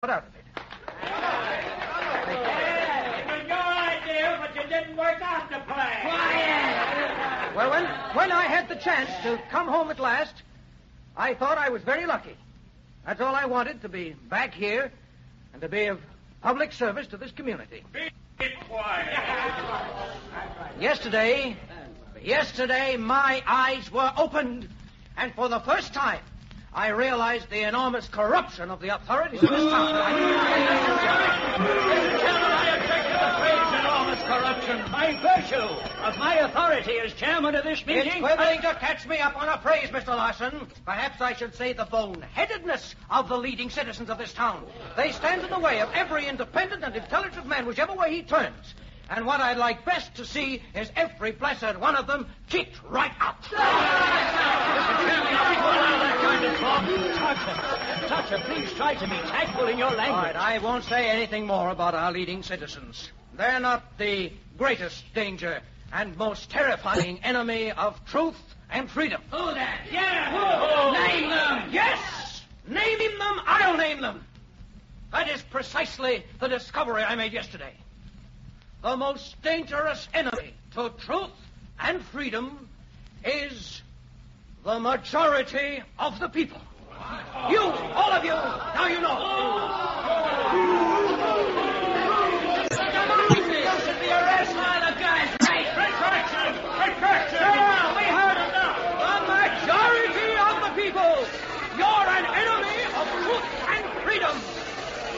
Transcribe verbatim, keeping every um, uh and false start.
out of it. It was your idea, but you didn't work out the plan. Quiet! Well, when, when I had the chance to come home at last, I thought I was very lucky. That's all I wanted, to be back here and to be of public service to this community. Be quiet. Yesterday, yesterday, my eyes were opened, and for the first time, I realized the enormous corruption of the authorities of this town. I object to the phrase enormous corruption. By virtue of my authority as chairman of this meeting... It's quibbling to catch me up on a phrase, Mister Larson. Perhaps I should say the boneheadedness of the leading citizens of this town. They stand in the way of every independent and intelligent man, whichever way he turns. And what I'd like best to see is every blessed one of them kicked right out. Toucher, Toucher, please try to be tactful in your language. All right, I won't say anything more about our leading citizens. They're not the greatest danger and most terrifying enemy of truth and freedom. Who then? Yeah, who? Name them! Yes! Naming them, I'll name them. That is precisely the discovery I made yesterday. The most dangerous enemy to truth and freedom is the majority of the people. You, all of you, now you know.